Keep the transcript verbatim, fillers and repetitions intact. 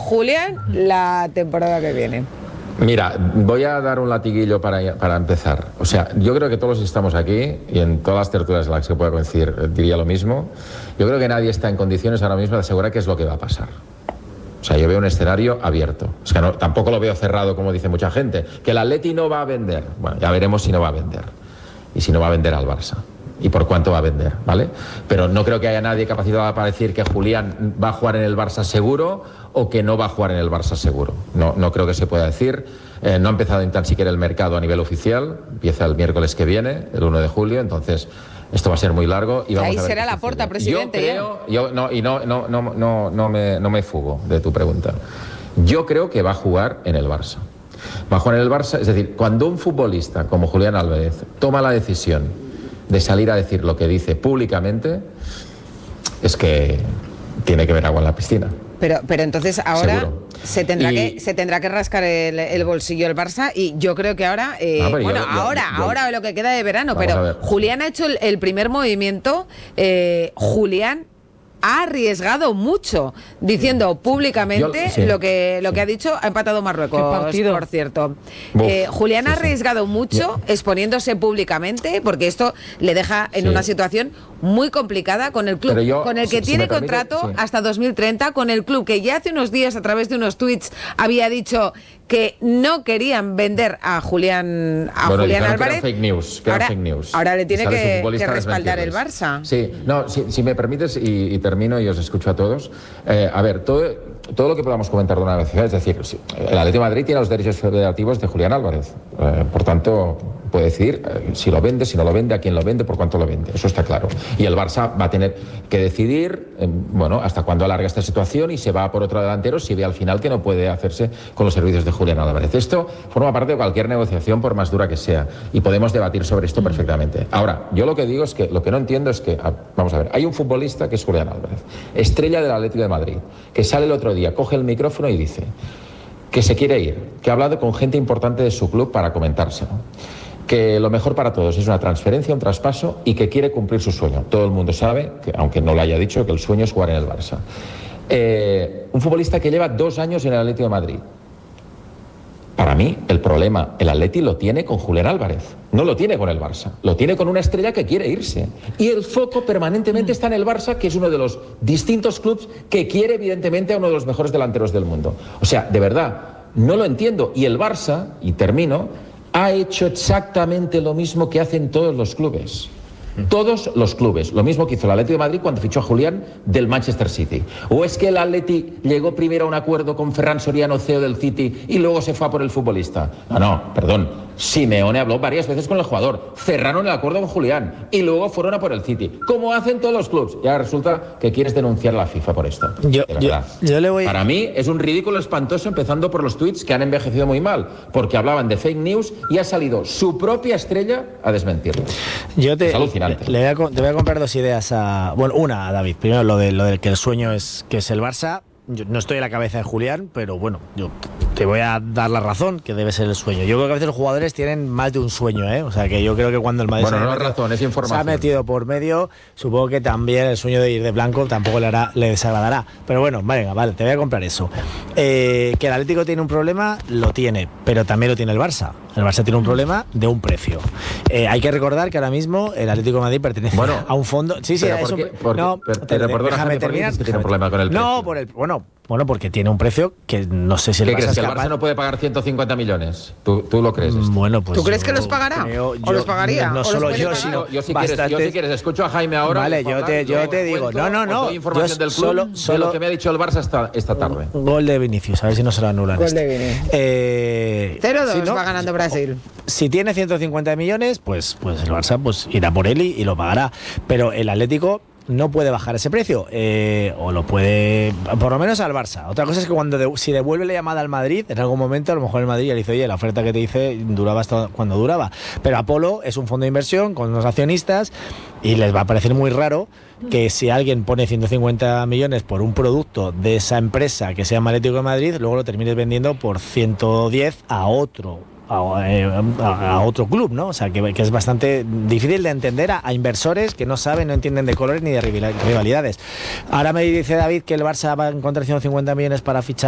Julián la temporada que viene? Mira, voy a dar un latiguillo para, para empezar. O sea, yo creo que todos los que estamos aquí, y en todas las tertulias en las que pueda coincidir, diría lo mismo. Yo creo que nadie está en condiciones ahora mismo de asegurar qué es lo que va a pasar. O sea, yo veo un escenario abierto. Es que no, tampoco lo veo cerrado, como dice mucha gente. Que el Atleti no va a vender. Bueno, ya veremos si no va a vender. Y si no va a vender al Barça. Y por cuánto va a vender, ¿vale? Pero no creo que haya nadie capacitado para decir que Julián va a jugar en el Barça seguro o que no va a jugar en el Barça seguro. No, no creo que se pueda decir. Eh, no ha empezado ni tan siquiera el mercado a nivel oficial. Empieza el miércoles que viene, el uno de julio. Entonces, esto va a ser muy largo. Y vamos Ahí a ver será la Porta, presidente. Yo creo, yo, no, y no, no, no, no, no, me, no me fugo de tu pregunta. Yo creo que va a jugar en el Barça. Va a jugar en el Barça. Es decir, cuando un futbolista como Julián Álvarez toma la decisión de salir a decir lo que dice públicamente, es que tiene que ver agua en la piscina. Pero, pero entonces ahora se tendrá, y... que, se tendrá que rascar el, el bolsillo el Barça, y yo creo que ahora, eh, no, bueno, yo, yo, ahora, yo, ahora lo que queda de verano, pero pero Julián ha hecho el, el primer movimiento, eh, Julián ha arriesgado mucho, diciendo públicamente yo, sí, lo que lo sí. que ha dicho. Ha empatado Marruecos, por cierto. Eh, Julián sí, ha arriesgado sí. mucho, yeah. exponiéndose públicamente, porque esto le deja en sí. una situación muy complicada con el club, yo, con el que si, tiene si contrato permite, sí. hasta dos mil treinta, con el club que ya hace unos días, a través de unos tweets, había dicho que no querían vender a Julián a bueno, Julián Álvarez. Que eran fake news, que ahora, fake news. ahora le tiene que, que respaldar el Barça. Sí, no, si, si me permites, y, y termino y os escucho a todos. Eh, a ver, todo, todo lo que podamos comentar de una vez, es decir, el Atlético de Madrid tiene los derechos federativos de Julián Álvarez. Eh, por tanto, puede decidir eh, si lo vende, si no lo vende, a quién lo vende, por cuánto lo vende. Eso está claro. Y el Barça va a tener que decidir, eh, bueno, hasta cuándo alarga esta situación y se va por otro delantero si ve al final que no puede hacerse con los servicios de Julián Álvarez. Esto forma parte de cualquier negociación, por más dura que sea, y podemos debatir sobre esto perfectamente. Ahora, yo lo que digo es que lo que no entiendo es que, vamos a ver, hay un futbolista que es Julián Álvarez, estrella del Atlético de Madrid, que sale el otro día, coge el micrófono y dice que se quiere ir, que ha hablado con gente importante de su club para comentárselo, que lo mejor para todos es una transferencia, un traspaso, y que quiere cumplir su sueño. Todo el mundo sabe, que, aunque no lo haya dicho, que el sueño es jugar en el Barça. Eh, un futbolista que lleva dos años en el Atlético de Madrid. Para mí, el problema, el Atleti lo tiene con Julián Álvarez, no lo tiene con el Barça, lo tiene con una estrella que quiere irse. Y el foco permanentemente está en el Barça, que es uno de los distintos clubes que quiere, evidentemente, a uno de los mejores delanteros del mundo. O sea, de verdad, no lo entiendo. Y el Barça, y termino, ha hecho exactamente lo mismo que hacen todos los clubes. Todos los clubes, lo mismo que hizo el Atlético de Madrid cuando fichó a Julián del Manchester City. ¿O es que el Atleti llegó primero a un acuerdo con Ferran Soriano, C E O del City, y luego se fue a por el futbolista? No, no, perdón. Simeone habló varias veces con el jugador, cerraron el acuerdo con Julián y luego fueron a por el City, como hacen todos los clubes. Y ahora resulta que quieres denunciar a la FIFA por esto. Yo, de verdad. Yo, yo le voy... Para mí es un ridículo espantoso, empezando por los tweets que han envejecido muy mal, porque hablaban de fake news y ha salido su propia estrella a desmentirlo. Yo te, es alucinante. Le, le voy a, te voy a comprar dos ideas a... Bueno, una a David. Primero lo de, lo de que el sueño es que es el Barça. Yo no estoy en la cabeza de Julián, pero bueno, yo te voy a dar la razón, que debe ser el sueño. Yo creo que a veces los jugadores tienen más de un sueño, ¿eh? O sea, que yo creo que cuando el Madrid bueno, se, no metido, razón, es información. se ha metido por medio, supongo que también el sueño de ir de blanco tampoco le, hará, le desagradará. Pero bueno, venga, vale, te voy a comprar eso. Eh, que el Atlético tiene un problema, lo tiene, pero también lo tiene el Barça. El Barça tiene un problema de un precio. Eh, hay que recordar que ahora mismo el Atlético de Madrid pertenece bueno, a un fondo... Sí, sí, es un... No, pero, pero, pero déjame terminar. Que tiene un problema con el precio. No, por el... Bueno, bueno, porque tiene un precio que no sé si el ¿Qué Barça crees? es ¿Que el capaz... Barça no puede pagar ciento cincuenta millones? ¿Tú, tú lo crees? Esto? Bueno, pues ¿Tú crees que los pagará? Creo, ¿O yo, los pagaría? No, no solo yo, sino yo, si bastante... quieres, yo si quieres, escucho a Jaime ahora. Vale, yo te, yo te digo, no, no, no. Doy información yo del club solo, de solo... lo que me ha dicho el Barça esta, esta tarde. Un gol de Vinicius, a ver si no se lo anulan. Gol este. de Vinicius. Eh, cero dos si no, va ganando Brasil. Si tiene ciento cincuenta millones, pues, pues el Barça pues, irá por él y, y lo pagará. Pero el Atlético no puede bajar ese precio, eh, o lo puede, por lo menos al Barça. Otra cosa es que cuando de, si devuelve la llamada al Madrid, en algún momento a lo mejor el Madrid ya le dice, oye, la oferta que te hice duraba hasta cuando duraba. Pero Apolo es un fondo de inversión con unos accionistas y les va a parecer muy raro que si alguien pone ciento cincuenta millones por un producto de esa empresa que se llama Atlético de Madrid, luego lo termines vendiendo por ciento diez a otro A, a, a otro club, ¿no? O sea, que, que es bastante difícil de entender a, a inversores que no saben, no entienden de colores ni de rivalidades. Ahora me dice David que el Barça va a encontrar ciento cincuenta millones para fichar